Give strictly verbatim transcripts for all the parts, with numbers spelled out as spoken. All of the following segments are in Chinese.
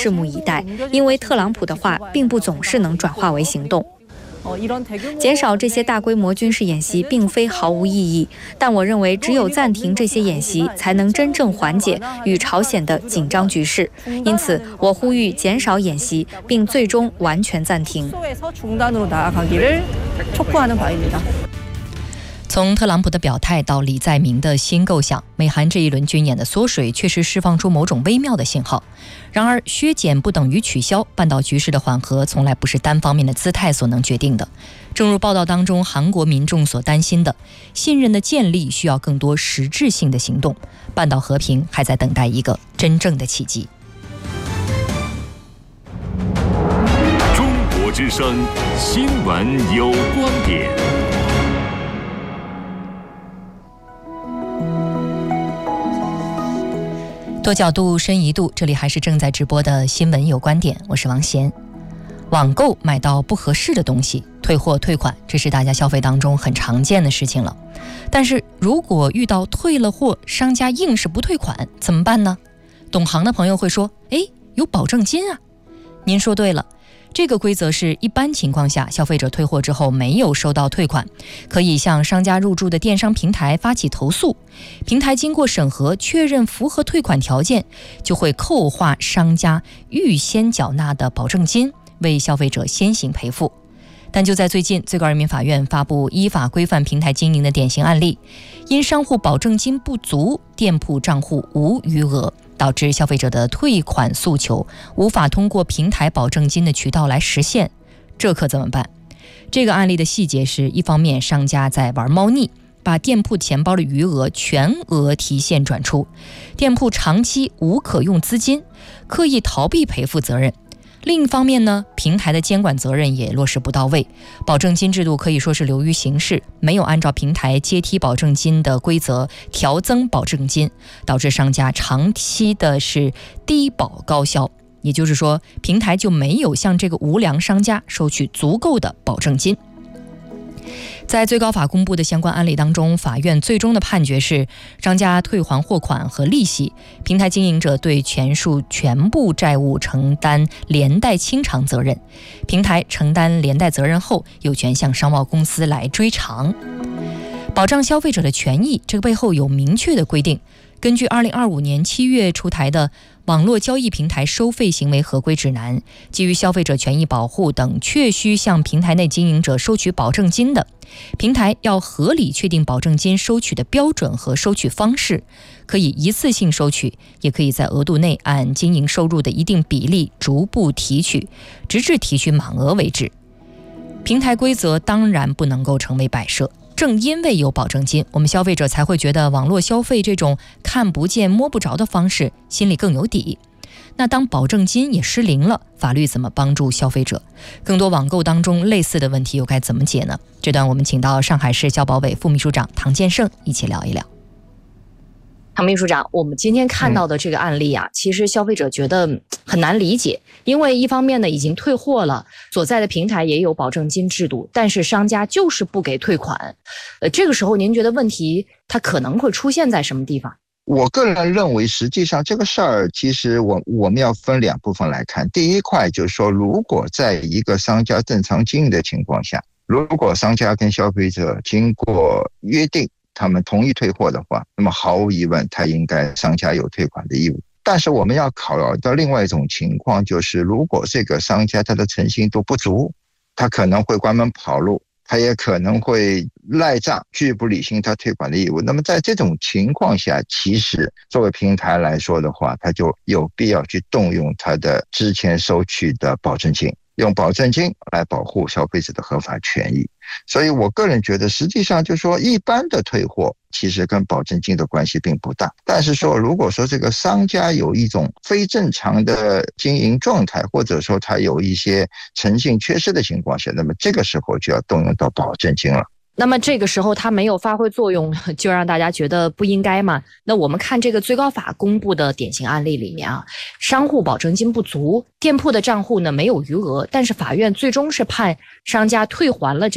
拭目以待，因为特朗普的话并不总是能转化为行动。减少这些大规模军事演习并非毫无意义，但我认为只有暂停这些演习，才能真正缓解与朝鲜的紧张局势。因此，我呼吁减少演习，并最终完全暂停。 从特朗普的表态到李在明的新构想，美韩这一轮军演的缩水确实释放出某种微妙的信号。然而，削减不等于取消，半岛局势的缓和从来不是单方面的姿态所能决定的。正如报道当中韩国民众所担心的，信任的建立需要更多实质性的行动，半岛和平还在等待一个真正的契机。 中国之声新闻有观点。 多角度深一度，这里还是正在直播的新闻有观点，我是王贤。网购买到不合适的东西，退货退款，这是大家消费当中很常见的事情了。但是如果遇到退了货，商家硬是不退款，怎么办呢？懂行的朋友会说，诶，有保证金啊。您说对了，这个规则是一般情况下，消费者退货之后没有收到退款，可以向商家入驻的电商平台发起投诉，平台经过审核确认符合退款条件，就会扣划商家预先缴纳的保证金，为消费者先行赔付。但就在最近，最高人民法院发布依法规范平台经营的典型案例，因商户保证金不足，店铺账户无余额，导致消费者的退款诉求无法通过平台保证金的渠道来实现，这可怎么办？这个案例的细节是，一方面商家在玩猫腻，把店铺钱包的余额全额提现转出，店铺长期无可用资金，刻意逃避赔付责任。另一方面呢，平台的监管责任也落实不到位，保证金制度可以说是流于形式，没有按照平台阶梯保证金的规则调增保证金，导致商家长期的是低保高销，也就是说，平台就没有向这个无良商家收取足够的保证金。在最高法公布的相关案例当中，法院最终的判决是，商家退还货款和利息，平台经营者对全数全部债务承担连带清偿责任，平台承担连带责任后，有权向商贸公司来追偿。保障消费者的权益，这个背后有明确的规定。根据二零二五年七月出台的网络交易平台收费行为合规指南，基于消费者权益保护等确需向平台内经营者收取保证金的，平台要合理确定保证金收取的标准和收取方式，可以一次性收取，也可以在额度内按经营收入的一定比例逐步提取，直至提取满额为止。平台规则当然不能够成为摆设，正因为有保证金，我们消费者才会觉得网络消费这种看不见摸不着的方式心里更有底。那当保证金也失灵了，法律怎么帮助消费者？更多网购当中类似的问题又该怎么解呢？这段我们请到上海市消保委副秘书长唐建胜一起聊一聊。 唐秘书长，我们今天看到的这个案例啊，其实消费者觉得很难理解，因为一方面呢已经退货了，所在的平台也有保证金制度，但是商家就是不给退款。呃，这个时候您觉得问题它可能会出现在什么地方？ 我个人认为，实际上这个事儿，其实我我们要分两部分来看。第一块就是说，如果在一个商家正常经营的情况下，如果商家跟消费者经过约定，他们同意退货的话，那么毫无疑问，他应该商家有退款的义务。但是我们要考虑到另外一种情况，就是如果这个商家他的诚信度不足，他可能会关门跑路，他也可能会赖账，拒不履行他退款的义务。那么在这种情况下，其实作为平台来说的话，他就有必要去动用他的之前收取的保证金，用保证金来保护消费者的合法权益。所以我个人觉得，实际上就是说，一般的退货其实跟保证金的关系并不大。但是说，如果说这个商家有一种非正常的经营状态，或者说他有一些诚信缺失的情况下，那么这个时候就要动用到保证金了。 那么这个时候它没有发挥作用，就让大家觉得不应该嘛？那我们看这个最高法公布的典型案例里面啊，商户保证金不足，店铺的账户呢没有余额，但是法院最终是判商家退还了这个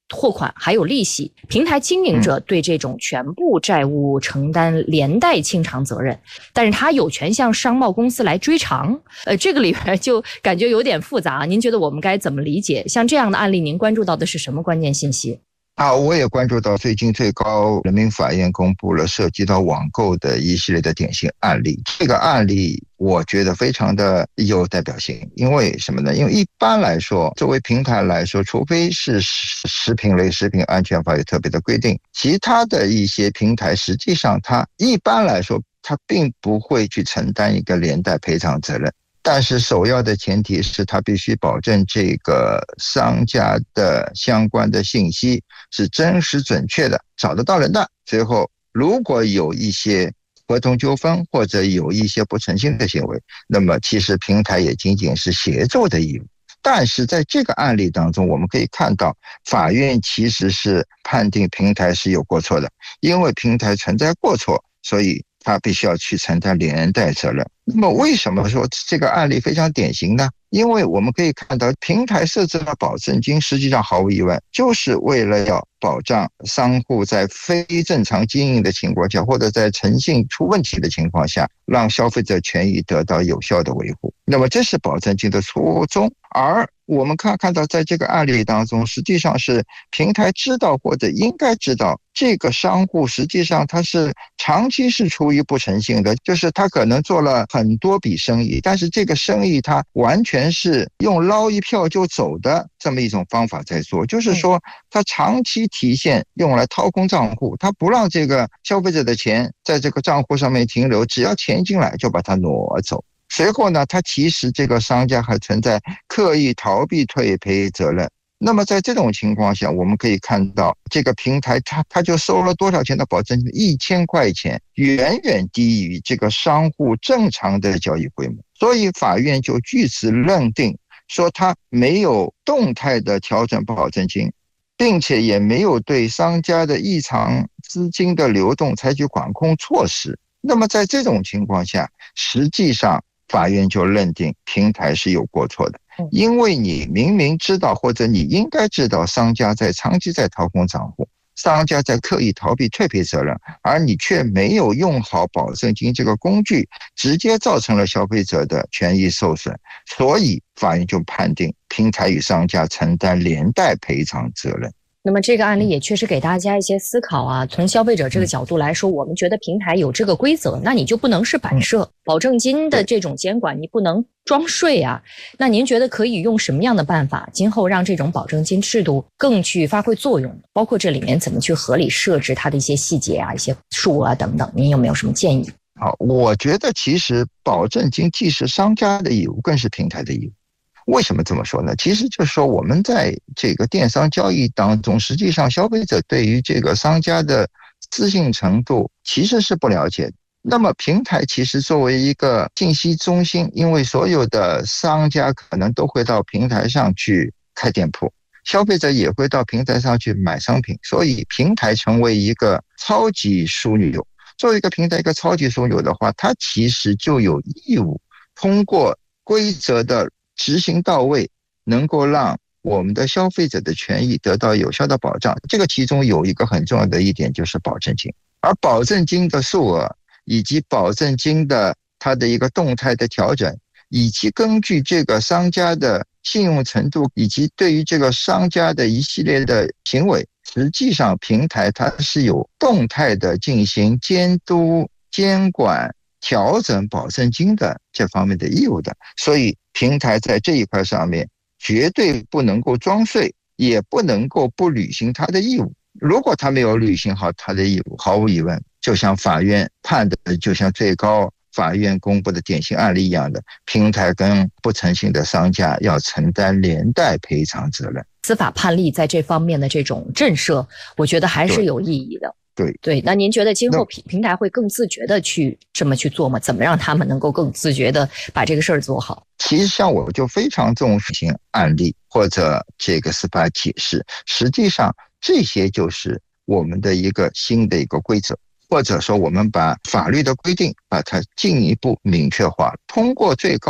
货款还有利息，平台经营者对这种全部债务承担连带清偿责任，但是他有权向商贸公司来追偿。呃，这个里边就感觉有点复杂，您觉得我们该怎么理解？像这样的案例，您关注到的是什么关键信息？ 啊，我也关注到最近最高人民法院公布了涉及到网购的一系列的典型案例。这个案例我觉得非常的有代表性，因为什么呢？因为一般来说，作为平台来说，除非是食品类食品安全法有特别的规定，其他的一些平台实际上它一般来说它并不会去承担一个连带赔偿责任。但是首要的前提是他必须保证这个商家的相关的信息是真实准确的，找得到人的。最后如果有一些合同纠纷或者有一些不诚信的行为，那么其实平台也仅仅是协助的义务。但是在这个案例当中，我们可以看到法院其实是判定平台是有过错的，因为平台存在过错，所以他必须要去承担连带责任。那么为什么说这个案例非常典型呢？因为我们可以看到平台设置了保证金，实际上毫无疑问就是为了要保障商户在非正常经营的情况下，或者在诚信出问题的情况下，让消费者权益得到有效的维护。那么这是保证金的初衷。而我们看看到在这个案例当中，实际上是平台知道或者应该知道这个商户实际上他是长期是处于不诚信的，就是他可能做了很多笔生意，但是这个生意他完全是用捞一票就走的这么一种方法在做，就是说他长期体现用来掏空账户，他不让这个消费者的钱在这个账户上面停留，只要钱进来就把它挪走。随后呢，他其实这个商家还存在刻意逃避退赔责任。那么在这种情况下，我们可以看到这个平台他他就收了多少钱的保证金？一千块钱，远远低于这个商户正常的交易规模。所以法院就据此认定说，他没有动态的调整保证金，并且也没有对商家的异常资金的流动采取管控措施。那么在这种情况下，实际上法院就认定平台是有过错的，因为你明明知道或者你应该知道商家在长期在掏空账户，商家在刻意逃避退赔责任，而你却没有用好保证金这个工具，直接造成了消费者的权益受损，所以法院就判定平台与商家承担连带赔偿责任。 那么这个案例也确实给大家一些思考啊。从消费者这个角度来说，我们觉得平台有这个规则，那你就不能是摆设。保证金的这种监管，你不能装睡啊。那您觉得可以用什么样的办法，今后让这种保证金制度更去发挥作用？包括这里面怎么去合理设置它的一些细节啊、一些数额啊等等，您有没有什么建议？ 好，我觉得其实保证金既是商家的义务，更是平台的义务。为什么这么说呢？其实就是说我们在这个电商交易当中，实际上消费者对于这个商家的资信程度其实是不了解的。那么平台其实作为一个信息中心，因为所有的商家可能都会到平台上去开店铺，消费者也会到平台上去买商品，所以平台成为一个超级枢纽。作为一个平台一个超级枢纽的话，它其实就有义务通过规则的执行到位，能够让我们的消费者的权益得到有效的保障。这个其中有一个很重要的一点就是保证金，而保证金的数额以及保证金的它的一个动态的调整，以及根据这个商家的信用程度以及对于这个商家的一系列的行为，实际上平台它是有动态的进行监督、监管、调整保证金的这方面的义务的。所以平台在这一块上面绝对不能够装睡，也不能够不履行它的义务。如果他没有履行好他的义务，毫无疑问，就像法院判的，就像最高法院公布的典型案例一样的，平台跟不诚信的商家要承担连带赔偿责任。 司法判例在这方面的这种震慑，我觉得还是有意义的。 对对，那您觉得今后平平台会更自觉的去这么去做吗？怎么让他们能够更自觉的把这个事儿做好？ 其实像我就非常重视案例或者这个司法解释，实际上这些就是我们的一个新的一个规则，或者说我们把法律的规定把它进一步明确化，通过最高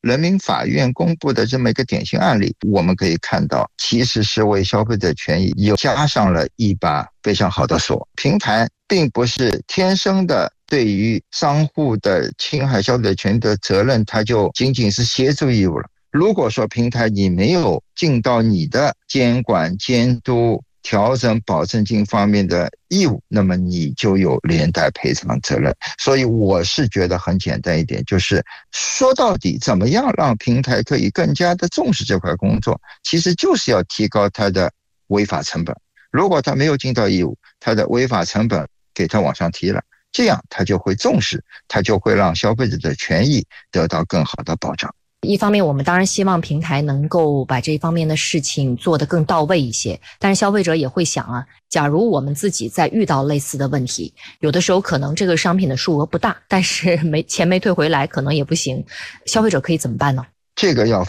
人民法院公布的这么一个典型案例，我们可以看到，其实是为消费者权益又加上了一把非常好的锁。平台并不是天生的对于商户的侵害消费者权益的责任，它就仅仅是协助义务了。如果说平台你没有尽到你的监管、监督、调整保证金方面的义务，那么你就有连带赔偿责任。所以我是觉得很简单一点，就是说到底怎么样让平台可以更加的重视这块工作，其实就是要提高它的违法成本。如果它没有尽到义务，它的违法成本给它往上提了，这样它就会重视，它就会让消费者的权益得到更好的保障。 一方面我们当然希望平台能够把这方面的事情做得更到位一些，但是消费者也会想啊，假如我们自己在遇到类似的问题，有的时候可能这个商品的数额不大，但是没钱没退回来可能也不行，消费者可以怎么办呢？ 这个要